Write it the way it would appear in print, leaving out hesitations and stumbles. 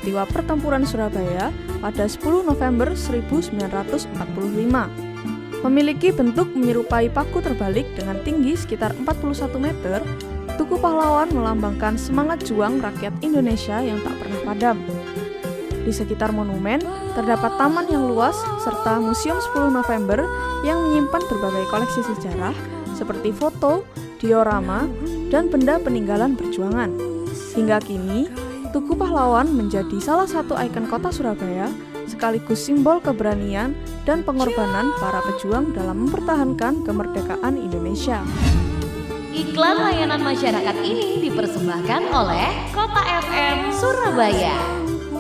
peristiwa pertempuran Surabaya pada 10 November 1945. Memiliki bentuk menyerupai paku terbalik dengan tinggi sekitar 41 meter, Tugu Pahlawan melambangkan semangat juang rakyat Indonesia yang tak pernah padam. Di sekitar monumen, terdapat taman yang luas serta Museum 10 November yang menyimpan berbagai koleksi sejarah seperti foto, diorama, dan benda peninggalan perjuangan. Hingga kini, Tugu Pahlawan menjadi salah satu ikon kota Surabaya sekaligus simbol keberanian dan pengorbanan para pejuang dalam mempertahankan kemerdekaan Indonesia. Iklan layanan masyarakat ini dipersembahkan oleh Kota FM Surabaya.